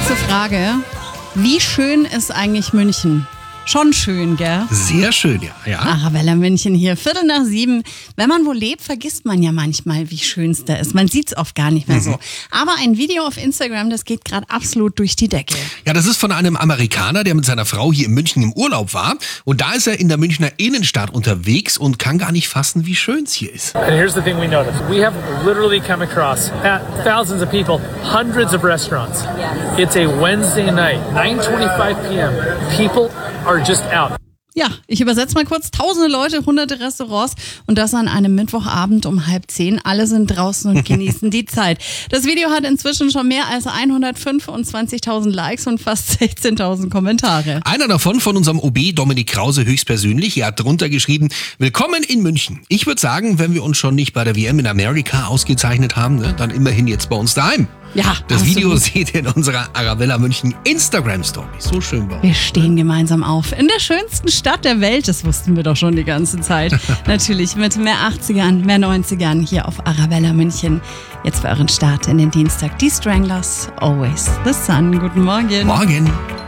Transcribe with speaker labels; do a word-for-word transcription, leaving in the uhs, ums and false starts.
Speaker 1: Große Frage, wie schön ist eigentlich München? Schon schön, gell?
Speaker 2: Sehr schön, ja. ja.
Speaker 1: Arabella München hier, Viertel nach sieben. Wenn man wo lebt, vergisst man ja manchmal, wie schön es da ist. Man sieht es oft gar nicht mehr mhm. so. Aber ein Video auf Instagram, das geht gerade absolut durch die Decke.
Speaker 2: Ja, das ist von einem Amerikaner, der mit seiner Frau hier in München im Urlaub war. Und da ist er in der Münchner Innenstadt unterwegs und kann gar nicht fassen, wie schön es hier ist.
Speaker 3: And here's the thing we noticed. We have literally come across thousands of people, hundreds of restaurants. It's a Wednesday night, nine twenty-five p.m. People are just out.
Speaker 1: Ja, ich übersetze mal kurz. Tausende Leute, hunderte Restaurants und das an einem Mittwochabend um halb zehn. Alle sind draußen und genießen die Zeit. Das Video hat inzwischen schon mehr als hundertfünfundzwanzigtausend Likes und fast sechzehntausend Kommentare.
Speaker 2: Einer davon von unserem O B Dominik Krause höchstpersönlich. Er hat drunter geschrieben, willkommen in München. Ich würde sagen, wenn wir uns schon nicht bei der W M in Amerika ausgezeichnet haben, ne, dann immerhin jetzt bei uns daheim.
Speaker 1: Ja,
Speaker 2: das
Speaker 1: absolut.
Speaker 2: Video seht ihr in unserer Arabella München Instagram-Story. So schön bei uns.
Speaker 1: Wir stehen gemeinsam auf. In der schönsten Stadt der Welt, das wussten wir doch schon die ganze Zeit. Natürlich mit mehr achtzigern, mehr neunzigern hier auf Arabella München. Jetzt für euren Start in den Dienstag. Die Stranglers, Always the Sun. Guten Morgen.
Speaker 2: Morgen.